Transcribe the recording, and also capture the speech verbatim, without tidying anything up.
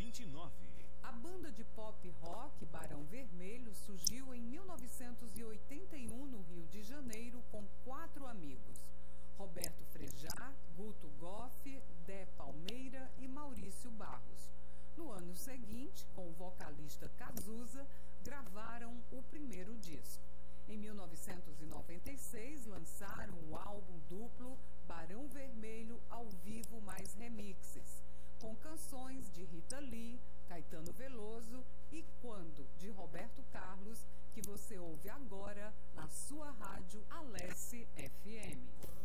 vinte e nove. A banda de pop rock Barão Vermelho surgiu em mil novecentos e oitenta e um no Rio de Janeiro com quatro amigos: Roberto Frejá, Guto Goff, Dé Palmeira e Maurício Barros. No ano seguinte, com o vocalista Cazuza, gravaram o primeiro disco. Em mil novecentos e noventa e seis, lançaram o álbum duplo Barão Vermelho ao Vivo mais Remixes, com canções de Rita Lee, Caetano Veloso e Quando, de Roberto Carlos, que você ouve agora na sua rádio Alesse F M.